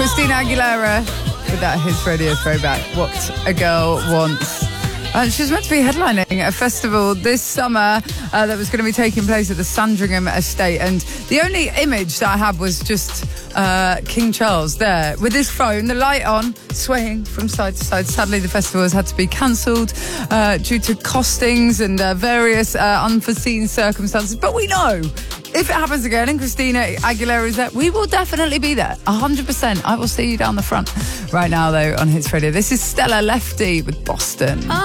Christina Aguilera with that Hits Radio throwback, What a Girl Wants. She was meant to be headlining a festival this summer that was going to be taking place at the Sandringham Estate, and the only image that I had was just King Charles there with his phone, the light on, swaying from side to side. Sadly, the festival has had to be cancelled due to costings and various unforeseen circumstances, but we know if it happens again and Christina Aguilera is there, we will definitely be there. 100%. I will see you down the front. Right now, though, on Hits Radio, this is Stella Lefty with Boston.